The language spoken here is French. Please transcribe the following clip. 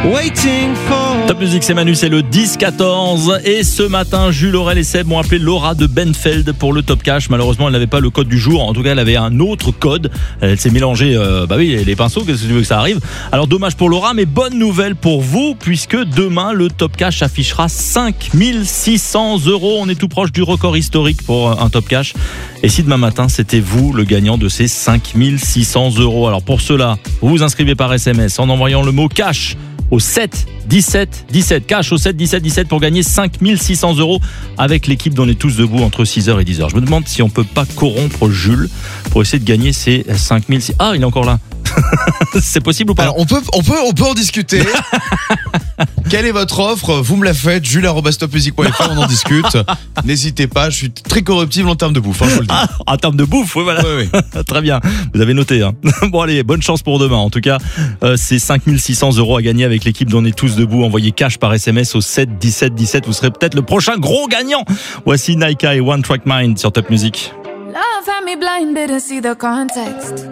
Waiting for... Top Music, c'est Manu, c'est le 10-14. Et ce matin, Jules, Aurel et Seb m'ont appelé Laura de Benfeld pour le Top Cash. Malheureusement, elle n'avait pas le code du jour. En tout cas, elle avait un autre code. Elle s'est mélangée, les pinceaux. Qu'est-ce que tu veux que ça arrive? Alors, dommage pour Laura, mais bonne nouvelle pour vous, puisque demain, le Top Cash affichera 5600 €. On est tout proche du record historique pour un Top Cash. Et si demain matin, c'était vous le gagnant de ces 5600 €? Alors, pour cela, vous vous inscrivez par SMS en envoyant le mot cash au 7 17 17, cash au 7 17 17 pour gagner 5600 € avec l'équipe d'On est tous debout entre 6h et 10h. Je me demande si on peut pas corrompre Jules pour essayer de gagner ces 5600. Ah, il est encore là. C'est possible ou pas? Alors on peut en discuter. Quelle est votre offre? Vous me la faites, jules@topmusic.fr, on en discute. N'hésitez pas, je suis très corruptible en termes de bouffe, je vous le dis. En termes de bouffe, oui, voilà. Oui. Très bien, vous avez noté. Bon allez, bonne chance pour demain. En tout cas, c'est 5600 € à gagner avec l'équipe d'On est tous debout. Envoyez cash par SMS au 7 17 17. Vous serez peut-être le prochain gros gagnant. Voici Naika et One Track Mind sur Top Music. Love had me blind, didn't see the context.